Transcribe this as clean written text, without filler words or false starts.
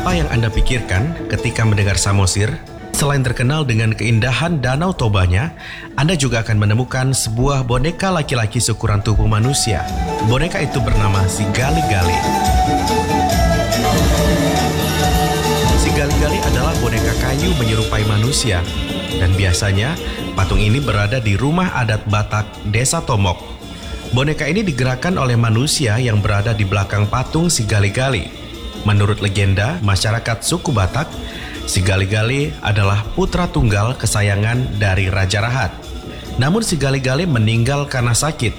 Apa yang Anda pikirkan ketika mendengar Samosir? Selain terkenal dengan keindahan Danau Tobanya, Anda juga akan menemukan sebuah boneka laki-laki seukuran tubuh manusia. Boneka itu bernama si Gali-Gali. Si Gali-Gali adalah boneka kayu menyerupai manusia, dan biasanya patung ini berada di rumah adat Batak, Desa Tomok. Boneka ini digerakkan oleh manusia yang berada di belakang patung si Gali-Gali. Menurut legenda masyarakat suku Batak, si Gali-Gali adalah putra tunggal kesayangan dari Raja Rahat. Namun si Gali-Gali meninggal karena sakit.